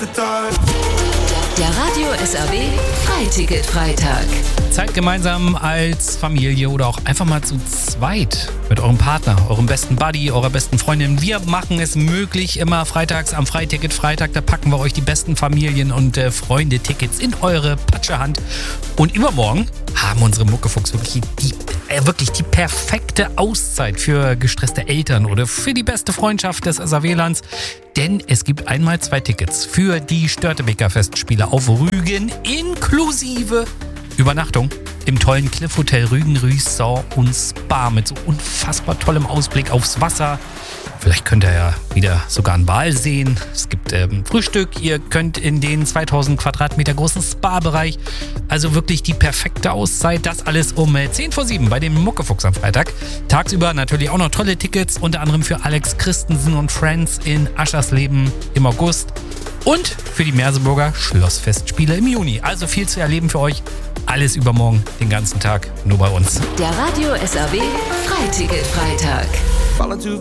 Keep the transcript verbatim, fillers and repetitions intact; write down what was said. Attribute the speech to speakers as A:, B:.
A: Der Radio S R W Freiticket-Freitag.
B: Zeit gemeinsam als Familie oder auch einfach mal zu zweit mit eurem Partner, eurem besten Buddy, eurer besten Freundin. Wir machen es möglich, immer freitags am Freiticket-Freitag, da packen wir euch die besten Familien- und äh, Freunde-Tickets in eure Patschehand. Und übermorgen haben unsere Muckefuchs wirklich die, äh, wirklich die perfekte Auszeit für gestresste Eltern oder für die beste Freundschaft des S R W-Lands. Denn es gibt einmal zwei Tickets für die Störtebeker Festspiele auf Rügen inklusive Übernachtung im tollen Cliff Hotel Rügen Resort und Spa mit so unfassbar tollem Ausblick aufs Wasser. Vielleicht könnt ihr ja wieder sogar einen Wal sehen. Es gibt ähm, Frühstück. Ihr könnt in den zweitausend Quadratmeter großen Spa-Bereich. Also wirklich die perfekte Auszeit. Das alles um zehn vor sieben bei dem Muckefuchs am Freitag. Tagsüber natürlich auch noch tolle Tickets. Unter anderem für Alex Christensen und Friends in Aschersleben im August. Und für die Merseburger Schlossfestspiele im Juni. Also viel zu erleben für euch. Alles übermorgen, den ganzen Tag, nur bei uns.
A: Der Radio S R W Freiticket-Freitag.